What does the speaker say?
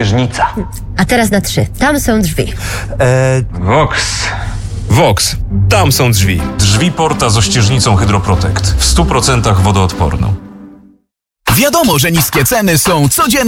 Ościeżnica. A teraz na 3. Tam są drzwi. Vox. Tam są drzwi. Drzwi Porta z ościeżnicą Hydroprotect. W 100% wodoodporną. Wiadomo, że niskie ceny są codziennym